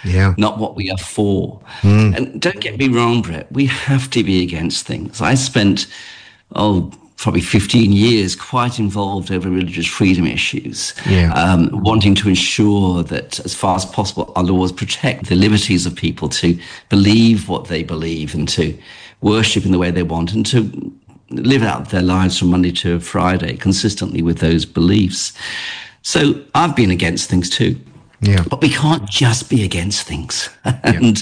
not what we are for. Mm. And don't get me wrong, Brett, we have to be against things. I spent, probably 15 years quite involved over religious freedom issues, wanting to ensure that as far as possible our laws protect the liberties of people to believe what they believe and to worship in the way they want and to live out their lives from Monday to Friday consistently with those beliefs. So I've been against things too. Yeah. But we can't just be against things. And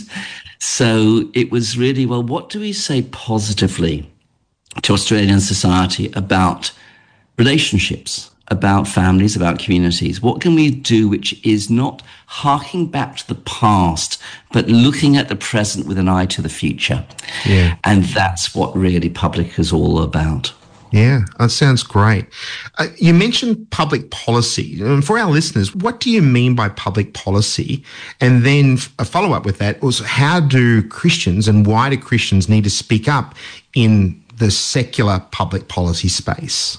so it was really, well, what do we say positively to Australian society about relationships, about families, about communities? What can we do which is not harking back to the past, but looking at the present with an eye to the future? Yeah. And that's what really Public is all about. Yeah, that sounds great. You mentioned public policy. For our listeners, what do you mean by public policy? And then a follow-up with that was, how do Christians and why do Christians need to speak up in the secular public policy space?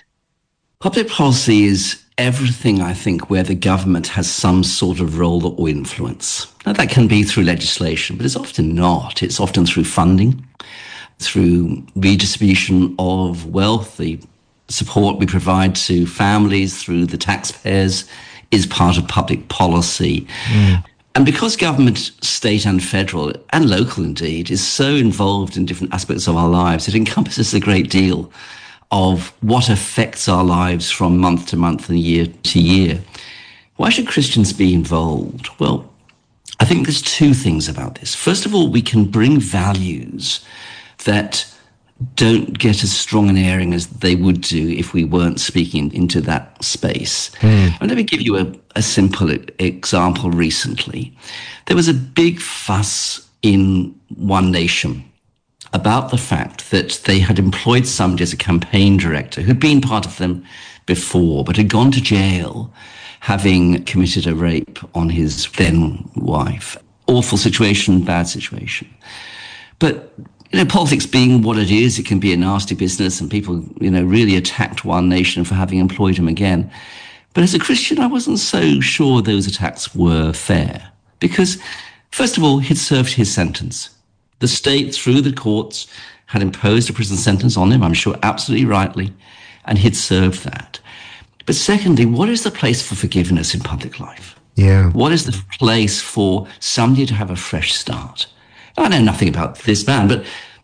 Public policy is everything, I think, where the government has some sort of role or influence. Now, that can be through legislation, but it's often not. It's often through funding, through redistribution of wealth. The support we provide to families through the taxpayers is part of public policy. Mm. And because government, state and federal, and local indeed, is so involved in different aspects of our lives, it encompasses a great deal of what affects our lives from month to month and year to year. Why should Christians be involved? Well, I think there's two things about this. First of all, we can bring values that don't get as strong an airing as they would do if we weren't speaking into that space. And let me give you a simple example recently. There was a big fuss in One Nation about the fact that they had employed somebody as a campaign director who'd been part of them before, but had gone to jail having committed a rape on his then wife. Awful situation, bad situation. But politics being what it is, it can be a nasty business, and people, really attacked One Nation for having employed him again. But as a Christian, I wasn't so sure those attacks were fair. Because, first of all, he'd served his sentence. The state, through the courts, had imposed a prison sentence on him, I'm sure absolutely rightly, and he'd served that. But secondly, what is the place for forgiveness in public life? Yeah. What is the place for somebody to have a fresh start? I know nothing about this man, but,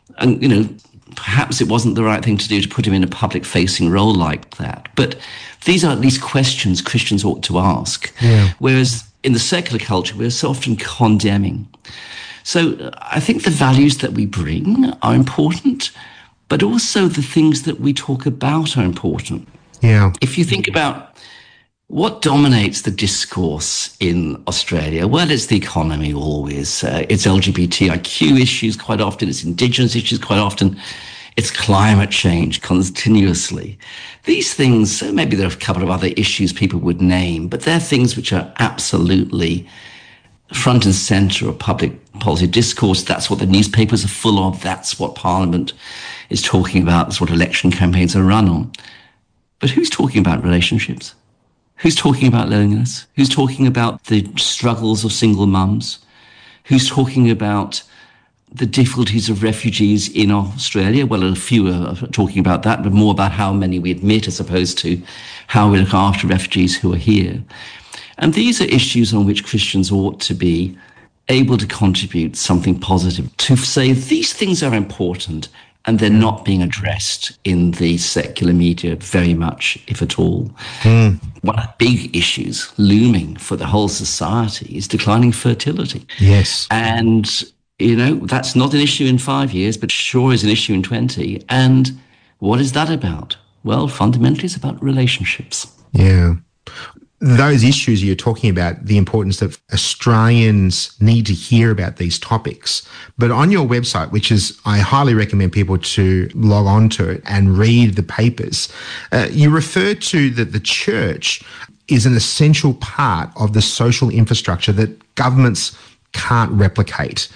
perhaps it wasn't the right thing to do to put him in a public-facing role like that. But these are at least questions Christians ought to ask. Yeah. Whereas in the secular culture, we're so often condemning. So I think the values that we bring are important, but also the things that we talk about are important. Yeah. If you think about what dominates the discourse in Australia, well, it's the economy always. It's LGBTIQ issues quite often. It's Indigenous issues quite often. It's climate change continuously. These things, maybe there are a couple of other issues people would name, but they're things which are absolutely front and centre of public policy discourse. That's what the newspapers are full of. That's what Parliament is talking about. That's what election campaigns are run on. But who's talking about relationships? Who's talking about loneliness? Who's talking about the struggles of single mums? Who's talking about the difficulties of refugees in Australia? Well, a few are talking about that, but more about how many we admit as opposed to how we look after refugees who are here. And these are issues on which Christians ought to be able to contribute something positive, to say these things are important, and they're not being addressed in the secular media very much, if at all. One of the big issues looming for the whole society is declining fertility. Yes. And, that's not an issue in 5 years, but sure is an issue in 20. And what is that about? Well, fundamentally, it's about relationships. Yeah. Those issues you're talking about, the importance that Australians need to hear about these topics. But on your website, which is, I highly recommend people to log on to it and read the papers, you refer to that the church is an essential part of the social infrastructure that governments can't replicate.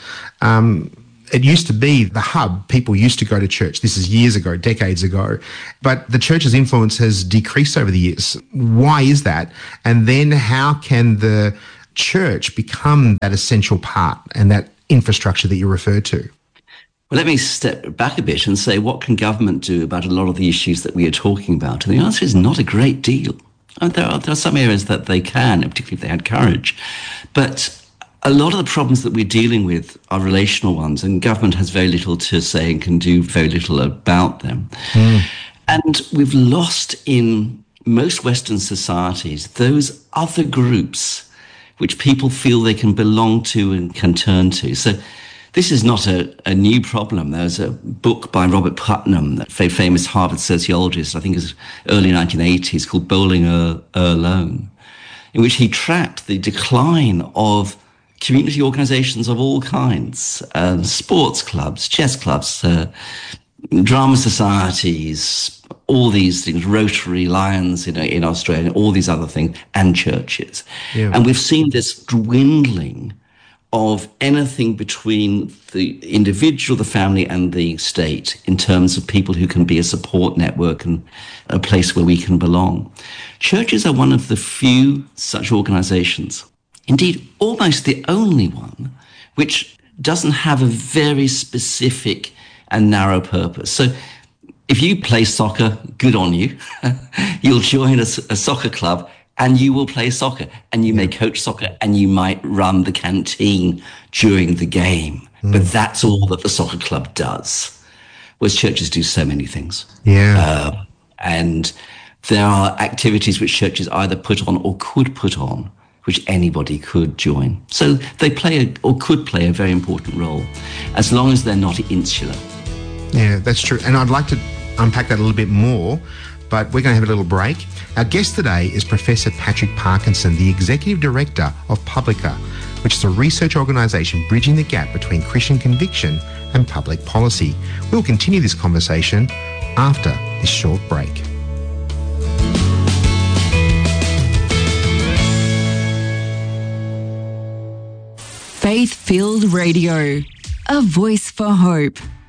It used to be the hub. People used to go to church. This is years ago, decades ago. But the church's influence has decreased over the years. Why is that? And then how can the church become that essential part and that infrastructure that you referred to? Well, let me step back a bit and say, what can government do about a lot of the issues that we are talking about? And the answer is not a great deal. And there are some areas that they can, particularly if they had courage. But a lot of the problems that we're dealing with are relational ones, and government has very little to say and can do very little about them. And we've lost in most Western societies those other groups which people feel they can belong to and can turn to. So this is not a new problem. There's a book by Robert Putnam, a very famous Harvard sociologist, I think it was early 1980s, called Bowling Alone, in which he tracked the decline of community organizations of all kinds, sports clubs, chess clubs, drama societies, all these things, Rotary, Lions in Australia, all these other things, and churches. Yeah. And we've seen this dwindling of anything between the individual, the family, and the state in terms of people who can be a support network and a place where we can belong. Churches are one of the few such organizations, indeed almost the only one, which doesn't have a very specific and narrow purpose. So if you play soccer, good on you. You'll join a soccer club and you will play soccer, and you may coach soccer, and you might run the canteen during the game. But that's all that the soccer club does. Whereas churches do so many things. Yeah. And there are activities which churches either put on or could put on, which anybody could join. So they play or could play a very important role, as long as they're not insular. Yeah, that's true. And I'd like to unpack that a little bit more, but we're going to have a little break. Our guest today is Professor Patrick Parkinson, the Executive Director of Publica, which is a research organisation bridging the gap between Christian conviction and public policy. We'll continue this conversation after this short break. Faith-Filled Radio, a voice for hope.